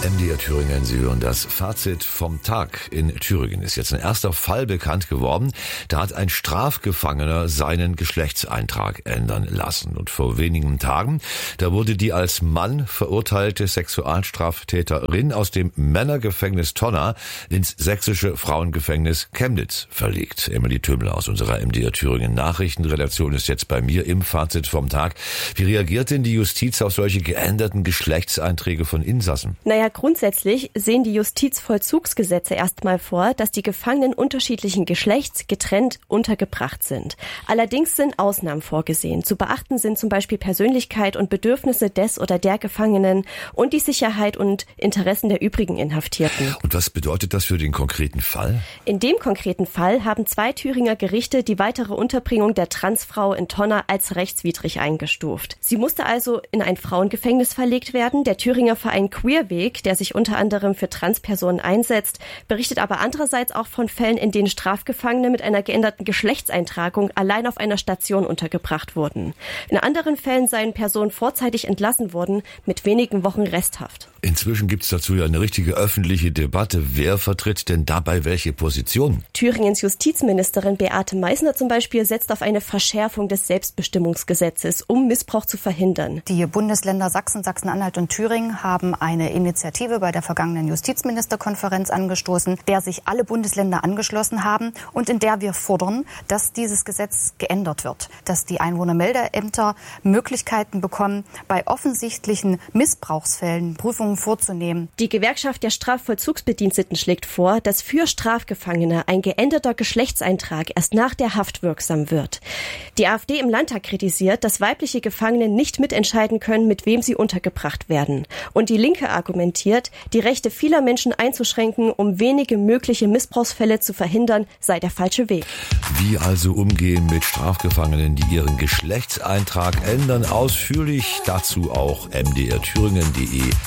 MDR Thüringen, Sie hören das Fazit vom Tag. In Thüringen ist jetzt ein erster Fall bekannt geworden. Da hat ein Strafgefangener seinen Geschlechtseintrag ändern lassen. Und vor wenigen Tagen, da wurde die als Mann verurteilte Sexualstraftäterin aus dem Männergefängnis Tonna ins sächsische Frauengefängnis Chemnitz verlegt. Emily Tümmler aus unserer MDR Thüringen Nachrichtenredaktion ist jetzt bei mir im Fazit vom Tag. Wie reagiert denn die Justiz auf solche geänderten Geschlechtseinträge von Insassen? Grundsätzlich sehen die Justizvollzugsgesetze erstmal vor, dass die Gefangenen unterschiedlichen Geschlechts getrennt untergebracht sind. Allerdings sind Ausnahmen vorgesehen. Zu beachten sind zum Beispiel Persönlichkeit und Bedürfnisse des oder der Gefangenen und die Sicherheit und Interessen der übrigen Inhaftierten. Und was bedeutet das für den konkreten Fall? In dem konkreten Fall haben 2 Thüringer Gerichte die weitere Unterbringung der Transfrau in Tonna als rechtswidrig eingestuft. Sie musste also in ein Frauengefängnis verlegt werden. Der Thüringer Verein Queerweg, der sich unter anderem für Transpersonen einsetzt, berichtet aber andererseits auch von Fällen, in denen Strafgefangene mit einer geänderten Geschlechtseintragung allein auf einer Station untergebracht wurden. In anderen Fällen seien Personen vorzeitig entlassen worden mit wenigen Wochen Resthaft. Inzwischen gibt es dazu ja eine richtige öffentliche Debatte. Wer vertritt denn dabei welche Position? Thüringens Justizministerin Beate Meißner zum Beispiel setzt auf eine Verschärfung des Selbstbestimmungsgesetzes, um Missbrauch zu verhindern. Die Bundesländer Sachsen, Sachsen-Anhalt und Thüringen haben eine Initiative bei der vergangenen Justizministerkonferenz angestoßen, der sich alle Bundesländer angeschlossen haben und in der wir fordern, dass dieses Gesetz geändert wird, dass die Einwohnermeldeämter Möglichkeiten bekommen, bei offensichtlichen Missbrauchsfällen Prüfungen vorzunehmen. Die Gewerkschaft der Strafvollzugsbediensteten schlägt vor, dass für Strafgefangene ein geänderter Geschlechtseintrag erst nach der Haft wirksam wird. Die AfD im Landtag kritisiert, dass weibliche Gefangene nicht mitentscheiden können, mit wem sie untergebracht werden. Und die Linke argumentiert, die Rechte vieler Menschen einzuschränken, um wenige mögliche Missbrauchsfälle zu verhindern, sei der falsche Weg. Wie also umgehen mit Strafgefangenen, die ihren Geschlechtseintrag ändern? Ausführlich dazu auch mdrthüringen.de